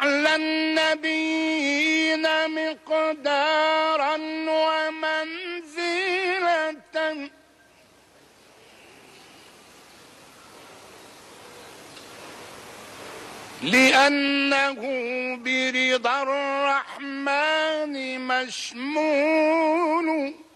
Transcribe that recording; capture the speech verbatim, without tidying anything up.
أعلى النبيين مقدارا ومنزلة لأنه برضا الرحمن مشمول